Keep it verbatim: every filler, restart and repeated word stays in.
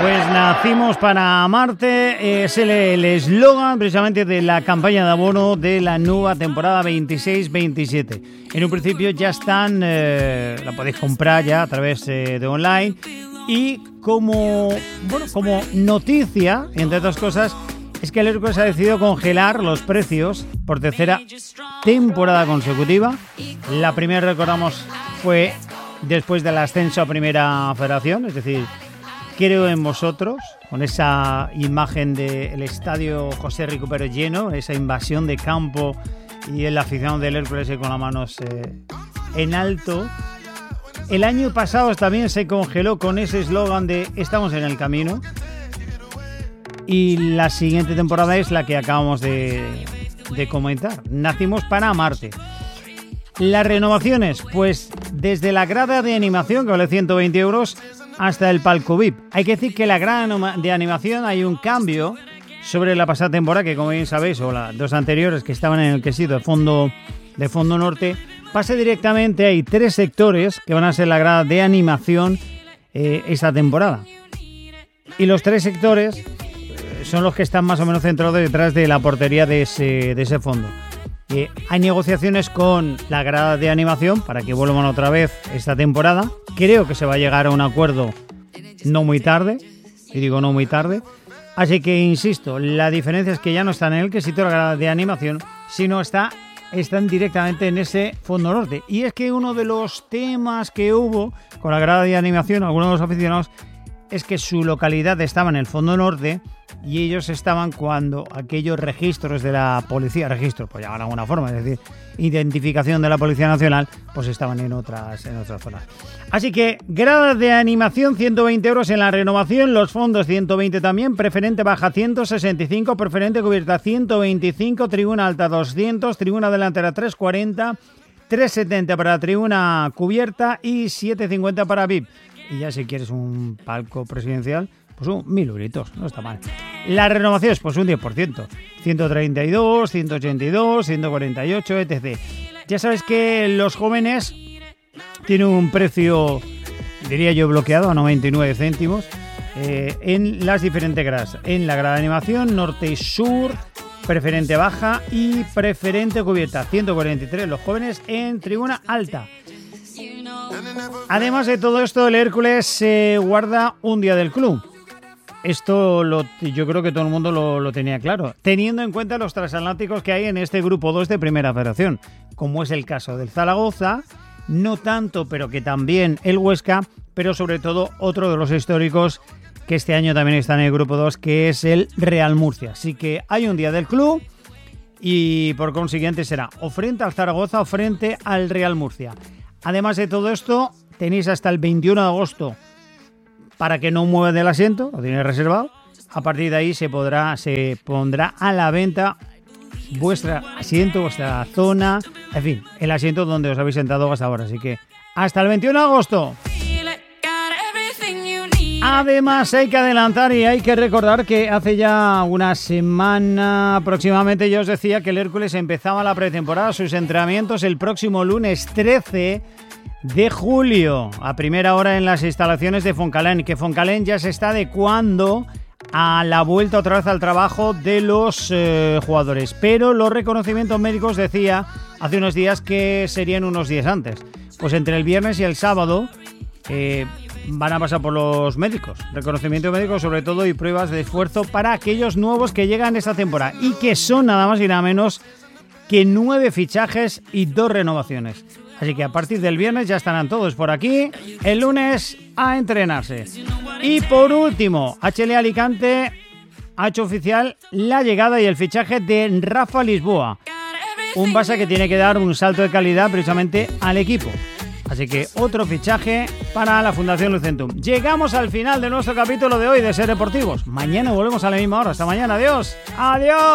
Pues nacimos para amarte, es el eslogan precisamente de la campaña de abono de la nueva temporada veintiséis veintisiete. En un principio ya están, eh, la podéis comprar ya a través eh, de online y como, bueno, como noticia, entre otras cosas, es que el Hércules ha decidido congelar los precios por tercera temporada consecutiva. La primera, recordamos, fue después del ascenso a Primera Federación, es decir, Creo en Vosotros, con esa imagen del estadio José Recupero lleno, esa invasión de campo y el aficionado del Hércules con las manos eh, en alto. El año pasado también se congeló con ese eslogan de estamos en el camino. Y la siguiente temporada es la que acabamos de, de comentar. Nacimos para amarte. Las renovaciones, pues desde la grada de animación, que vale ciento veinte euros, hasta el palco V I P. Hay que decir que la grada de animación hay un cambio sobre la pasada temporada, que como bien sabéis, o las dos anteriores que estaban en el quesito de fondo, de fondo norte, pasa directamente, hay tres sectores que van a ser la grada de animación eh, esta temporada. Y los tres sectores eh, son los que están más o menos centrados detrás de la portería de ese, de ese fondo. Eh, hay negociaciones con la grada de animación para que vuelvan otra vez esta temporada. Creo que se va a llegar a un acuerdo no muy tarde, y digo no muy tarde. Así que, insisto, la diferencia es que ya no están en el quesito de la grada de animación, sino está, están directamente en ese fondo norte. Y es que uno de los temas que hubo con la grada de animación, algunos de los aficionados, es que su localidad estaba en el fondo norte y ellos estaban cuando aquellos registros de la policía, registros, pues llaman de alguna forma, es decir, identificación de la Policía Nacional, pues estaban en otras, en otras zonas. Así que gradas de animación ciento veinte euros en la renovación, los fondos ciento veinte también, preferente baja ciento sesenta y cinco, preferente cubierta ciento veinticinco, tribuna alta doscientos, tribuna delantera trescientos cuarenta, trescientos setenta para la tribuna cubierta y setecientos cincuenta para V I P. Y ya si quieres un palco presidencial, pues un mil euritos, no está mal. Las renovaciones, pues un diez por ciento. ciento treinta y dos, ciento ochenta y dos, ciento cuarenta y ocho, etcétera. Ya sabes que los jóvenes tienen un precio, diría yo, bloqueado a noventa y nueve céntimos eh, en las diferentes gradas. En la grada de animación, norte y sur, preferente baja y preferente cubierta. ciento cuarenta y tres los jóvenes en tribuna alta. Además de todo esto, el Hércules se eh, guarda un día del club. Esto lo, yo creo que todo el mundo lo, lo tenía claro, teniendo en cuenta los transatlánticos que hay en este grupo dos de Primera Federación, como es el caso del Zaragoza, no tanto, pero que también el Huesca, pero sobre todo otro de los históricos que este año también está en el grupo dos, que es el Real Murcia. Así que hay un día del club y por consiguiente será o frente al Zaragoza o frente al Real Murcia. Además de todo esto, tenéis hasta el veintiuno de agosto para que no muevan del asiento, lo tenéis reservado. A partir de ahí se podrá, se pondrá a la venta vuestro asiento, vuestra zona, en fin, el asiento donde os habéis sentado hasta ahora. Así que hasta el veintiuno de agosto. Además, hay que adelantar y hay que recordar que hace ya una semana aproximadamente yo os decía que el Hércules empezaba la pretemporada, sus entrenamientos el próximo lunes trece de julio, a primera hora en las instalaciones de Foncalén, que Foncalén ya se está adecuando a la vuelta otra vez al trabajo de los eh, jugadores. Pero los reconocimientos médicos, decía hace unos días que serían unos días antes. Pues entre el viernes y el sábado eh, van a pasar por los médicos. Reconocimiento médico sobre todo y pruebas de esfuerzo para aquellos nuevos que llegan esta temporada. Y que son nada más y nada menos que nueve fichajes y dos renovaciones. Así que a partir del viernes ya estarán todos por aquí. El lunes a entrenarse. Y por último, H L Alicante ha hecho oficial la llegada y el fichaje de Rafa Lisboa. Un base que tiene que dar un salto de calidad precisamente al equipo. Así que otro fichaje para la Fundación Lucentum. Llegamos al final de nuestro capítulo de hoy de Ser Deportivos. Mañana volvemos a la misma hora. Hasta mañana. Adiós. Adiós.